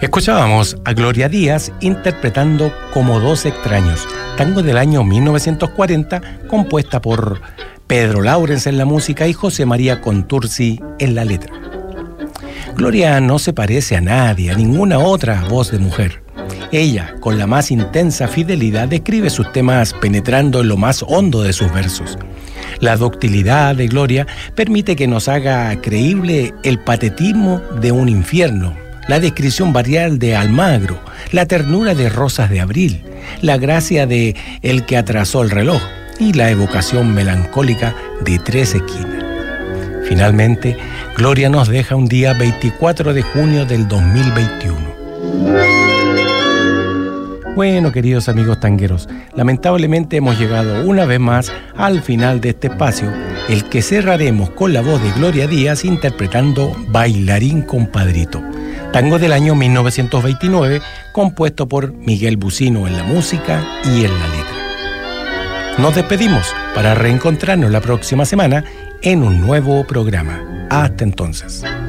Escuchábamos a Gloria Díaz interpretando Como dos extraños, tango del año 1940, compuesta por Pedro Laurens en la música y José María Contursi en la letra. Gloria no se parece a nadie, a ninguna otra voz de mujer. Ella, con la más intensa fidelidad, describe sus temas penetrando en lo más hondo de sus versos. La ductilidad de Gloria permite que nos haga creíble el patetismo de un infierno, la descripción barrial de Almagro, la ternura de Rosas de Abril, la gracia de El que atrasó el reloj y la evocación melancólica de Tres esquinas. Finalmente, Gloria nos deja un día 24 de junio del 2021. Bueno, queridos amigos tangueros, lamentablemente hemos llegado una vez más al final de este espacio, el que cerraremos con la voz de Gloria Díaz interpretando Bailarín Compadrito, tango del año 1929, compuesto por Miguel Bucino en la música y en la letra. Nos despedimos para reencontrarnos la próxima semana en un nuevo programa. Hasta entonces.